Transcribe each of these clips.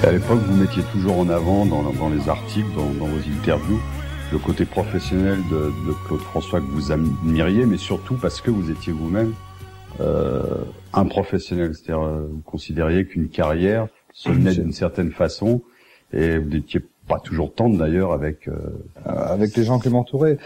À l'époque, vous mettiez toujours en avant dans les articles, dans vos interviews, le côté professionnel de Claude François que vous admiriez, mais surtout parce que vous étiez vous-même un professionnel. C'est-à-dire, vous considériez qu'une carrière se menait d'une certaine façon, et vous n'étiez pas toujours tendre d'ailleurs avec les gens qui m'entouraient.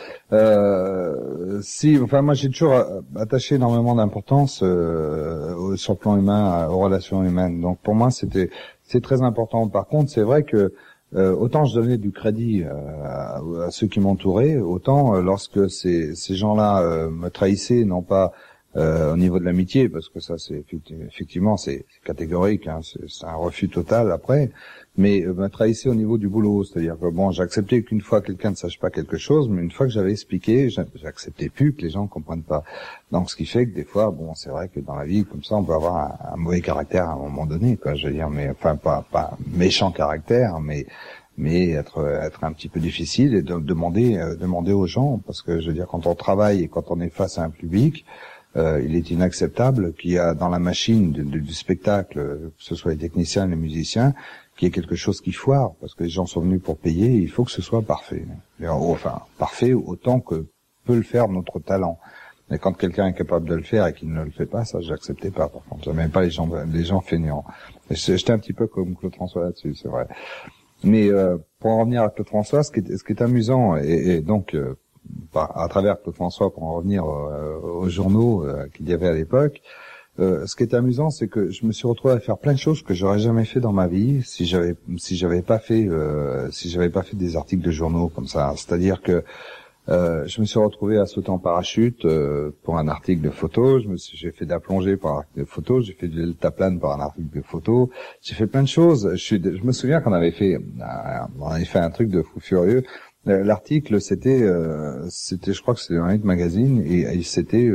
Moi j'ai toujours attaché énormément d'importance sur le plan humain, aux relations humaines. Donc pour moi c'est très important. Par contre, c'est vrai que autant je donnais du crédit à ceux qui m'entouraient, autant lorsque ces gens-là me trahissaient, non pas au niveau de l'amitié, parce que ça c'est effectivement c'est catégorique, hein, c'est un refus total après, mais me trahissaient au niveau du boulot, c'est-à-dire que bon, j'acceptais qu'une fois quelqu'un ne sache pas quelque chose, mais une fois que j'avais expliqué, j'acceptais plus que les gens ne comprennent pas. Donc ce qui fait que des fois, bon, c'est vrai que dans la vie comme ça, on peut avoir un mauvais caractère à un moment donné, quoi, je veux dire, mais enfin pas méchant caractère, mais être un petit peu difficile et demander aux gens, parce que je veux dire, quand on travaille et quand on est face à un public, il est inacceptable qu'il y a dans la machine du spectacle, que ce soit les techniciens, les musiciens, qu'il y ait quelque chose qui foire, parce que les gens sont venus pour payer, et il faut que ce soit parfait. Enfin, parfait autant que peut le faire notre talent. Mais quand quelqu'un est capable de le faire et qu'il ne le fait pas, ça, j'acceptais pas. Par contre, j'aimais pas les gens feignants. J'étais un petit peu comme Claude François là-dessus, c'est vrai. Mais pour en revenir à Claude François, ce qui est amusant, et donc à travers Claude François, pour en revenir aux journaux qu'il y avait à l'époque, ce qui est amusant, c'est que je me suis retrouvé à faire plein de choses que j'aurais jamais fait dans ma vie si j'avais pas fait des articles de journaux comme ça. C'est-à-dire que je me suis retrouvé à sauter en parachute pour un article de photo. J'ai fait de la plongée pour un article de photo. J'ai fait du deltaplane pour un article de photo. J'ai fait plein de choses. Je me souviens qu'on avait fait un truc de fou furieux. L'article, c'était, je crois que c'était un Hit Magazine, et c'était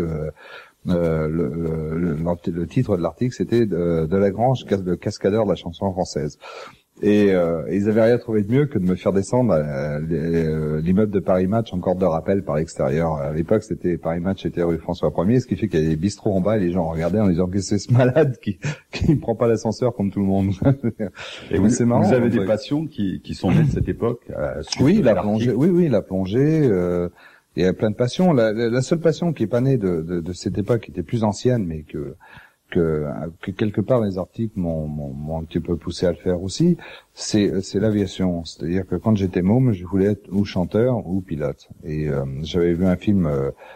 le titre de l'article, c'était de Lagrange, le cascadeur de la chanson française. Et ils avaient rien trouvé de mieux que de me faire descendre l'immeuble de Paris Match en corde de rappel par l'extérieur. À l'époque, c'était Paris Match était rue François 1er, ce qui fait qu'il y avait des bistrots en bas et les gens regardaient en disant que c'est ce malade qui ne prend pas l'ascenseur comme tout le monde. Et c'est marrant. Vous avez des passions qui sont nées de cette époque. Oui, la plongée. Il y a plein de passions. La seule passion qui est pas née de cette époque, qui était plus ancienne, mais que quelque part les articles m'ont un petit peu poussé à le faire aussi, c'est l'aviation. C'est-à-dire que quand j'étais môme, je voulais être ou chanteur ou pilote. Et j'avais vu un film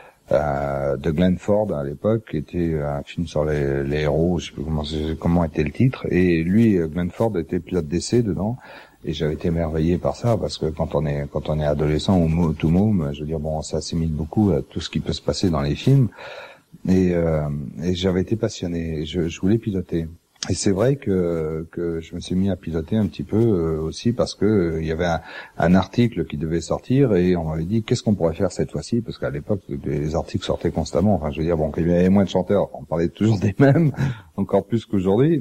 de Glenn Ford à l'époque, qui était un film sur les héros, je sais plus comment était le titre, et lui, Glenn Ford, était pilote d'essai dedans. Et j'avais été émerveillé par ça, parce que quand on est adolescent ou tout môme, je veux dire, bon, ça assimile beaucoup à tout ce qui peut se passer dans les films. Et j'avais été passionné. Je voulais piloter. Et c'est vrai que je me suis mis à piloter un petit peu aussi, parce que il y avait un article qui devait sortir, et on m'avait dit qu'est-ce qu'on pourrait faire cette fois-ci, parce qu'à l'époque les articles sortaient constamment. Enfin, je veux dire, bon, quand il y avait moins de chanteurs, on parlait toujours des mêmes, encore plus qu'aujourd'hui.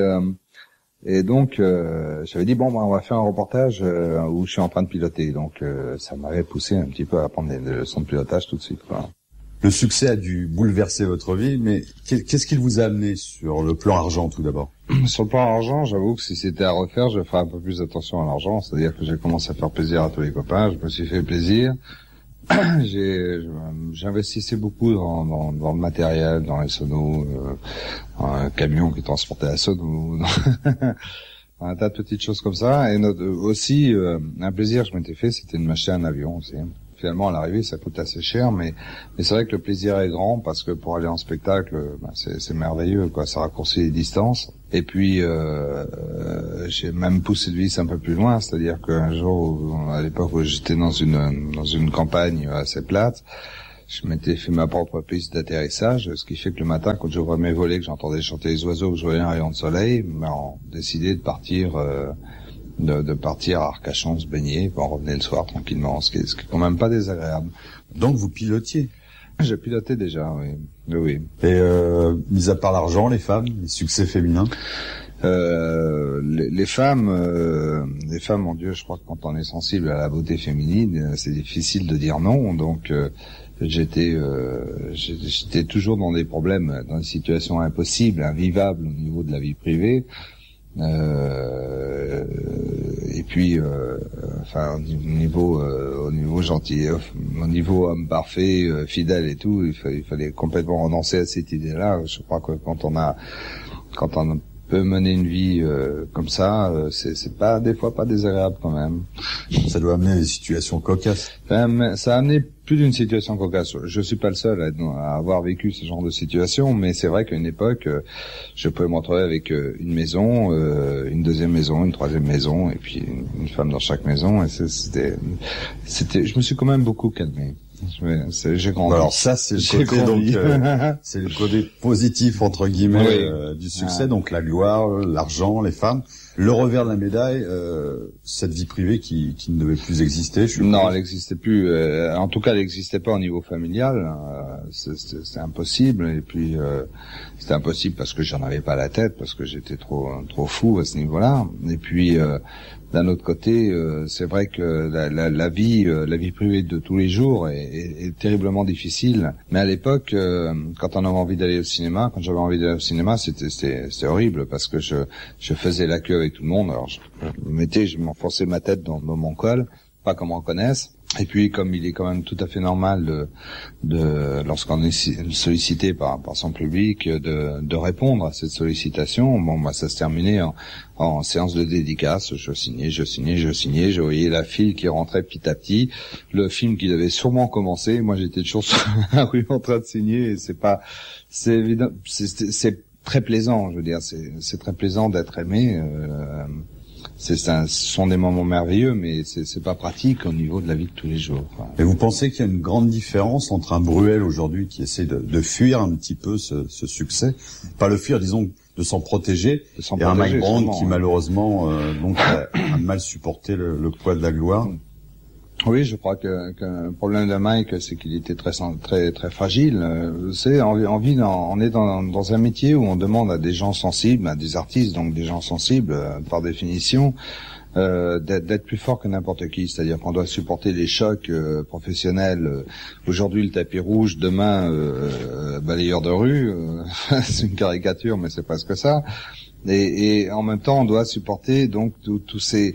Et donc j'avais dit bon, on va faire un reportage où je suis en train de piloter. Donc ça m'avait poussé un petit peu à apprendre des leçons de pilotage tout de suite, quoi. Le succès a dû bouleverser votre vie, mais qu'est-ce qu'il vous a amené sur le plan argent tout d'abord? Sur le plan argent, j'avoue que si c'était à refaire, je ferais un peu plus attention à l'argent. C'est-à-dire que j'ai commencé à faire plaisir à tous les copains, je me suis fait plaisir. J'investissais beaucoup dans le matériel, dans les sonos, un camion qui transportait la sono, un tas de petites choses comme ça. Et aussi, un plaisir que je m'étais fait, c'était de m'acheter un avion aussi. Finalement, à l'arrivée, ça coûte assez cher, mais c'est vrai que le plaisir est grand, parce que pour aller en spectacle, c'est merveilleux, quoi. Ça raccourcit les distances. Et puis, j'ai même poussé le vice un peu plus loin, c'est-à-dire qu'un jour, à l'époque où j'étais dans une campagne assez plate, je m'étais fait ma propre piste d'atterrissage, ce qui fait que le matin, quand j'ouvrais mes volets, que j'entendais chanter les oiseaux, que je voyais un rayon de soleil, on décidait de partir à Arcachon se baigner, puis on revenait le soir tranquillement, ce qui est quand même pas désagréable. Donc vous pilotiez? Je pilotais déjà, oui. Et mis à part l'argent, les femmes, les succès féminins? Les femmes, mon Dieu, je crois que quand on est sensible à la beauté féminine, c'est difficile de dire non. Donc j'étais toujours dans des problèmes, dans des situations impossibles, invivables au niveau de la vie privée. et puis enfin au niveau gentil, au niveau homme parfait, fidèle et tout, il fallait complètement renoncer à cette idée-là. Je crois que quand on peut mener une vie comme ça, c'est pas des fois pas désagréable quand même. Ça doit amener à des situations cocasses. Ça a amené plus d'une situation cocasse. Je suis pas le seul à avoir vécu ce genre de situation, mais c'est vrai qu'à une époque, je pouvais me retrouver avec une maison, une deuxième maison, une troisième maison, et puis une femme dans chaque maison. Et c'était, je me suis quand même beaucoup calmé. J'ai grandi. Alors ça, c'est le côté donc, c'est le côté positif entre guillemets du succès, donc la gloire, l'argent, les femmes. Le revers de la médaille, cette vie privée qui ne devait plus exister. Non, elle n'existait plus. En tout cas, elle n'existait pas au niveau familial. C'est impossible. Et puis, c'était impossible parce que j'en avais pas la tête, parce que j'étais trop fou à ce niveau-là. Et puis, d'un autre côté, c'est vrai que la vie privée de tous les jours est terriblement difficile. Mais à l'époque, quand on avait envie d'aller au cinéma, quand j'avais envie d'aller au cinéma, c'était horrible parce que je faisais la queue avec tout le monde. Alors je m'enfonçais ma tête dans mon col, pas qu'on m'en connaisse. Et puis comme il est quand même tout à fait normal de lorsqu'on est sollicité par son public de répondre à cette sollicitation, bon bah ça se terminait en séance de dédicace, je signais, je voyais la file qui rentrait petit à petit, le film qui devait sûrement commencer, moi j'étais toujours sur la rue en train de signer, et c'est évident, c'est très plaisant, je veux dire, c'est très plaisant d'être aimé. Ce sont des moments merveilleux, mais c'est pas pratique au niveau de la vie de tous les jours. Enfin. Et vous pensez qu'il y a une grande différence entre un Bruel aujourd'hui qui essaie de fuir un petit peu ce succès, pas le fuir, disons, de s'en protéger, et un Mike Brand qui malheureusement donc a mal supporté le poids de la gloire? Oui, je crois que le problème de Mike, c'est qu'il était très fragile. On est dans un métier où on demande à des gens sensibles, à des artistes, donc des gens sensibles par définition, d'être plus fort que n'importe qui. C'est-à-dire qu'on doit supporter les chocs professionnels. Aujourd'hui, le tapis rouge, demain, balayeur de rue. C'est une caricature, mais c'est presque ça. Et en même temps, on doit supporter donc tous ces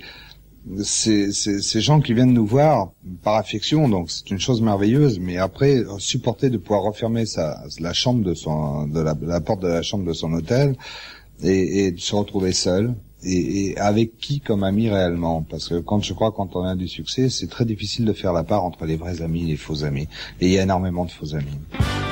gens qui viennent nous voir par affection, donc c'est une chose merveilleuse, mais après supporter de pouvoir refermer la chambre la porte de la chambre de son hôtel et de se retrouver seul et avec qui comme ami réellement, parce que quand on a du succès, c'est très difficile de faire la part entre les vrais amis et les faux amis, et il y a énormément de faux amis.